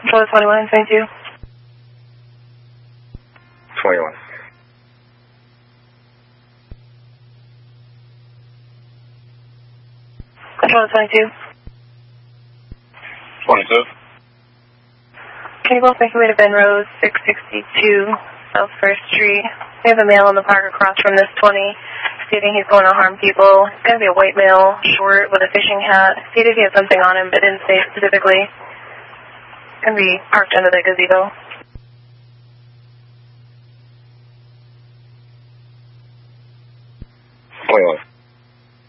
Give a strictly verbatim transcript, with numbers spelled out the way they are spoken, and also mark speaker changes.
Speaker 1: Control twenty-one and twenty-two.
Speaker 2: twenty-one.
Speaker 1: Control twenty-two.
Speaker 2: twenty-two.
Speaker 1: Can you both make your way to Ben Rose, six sixty-two South First Street? We have a male in the park across from this twenty, stating he's going to harm people. It's going to be a white male, short, with a fishing hat. Stated he had something on him, but didn't say specifically. It's going to be parked under the gazebo.
Speaker 2: twenty-one.